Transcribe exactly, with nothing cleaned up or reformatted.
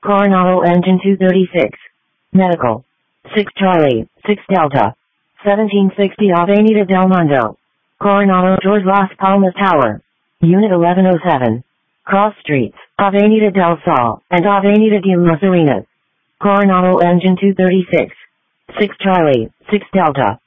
Coronado Engine two thirty-six. Medical. six Charlie, six Delta. seventeen sixty Avenida del Mundo. Coronado George Las Palmas Tower. Unit eleven oh seven. Cross Streets, Avenida del Sol, and Avenida de las Arenas. Coronado Engine two thirty-six. six Charlie, six Delta.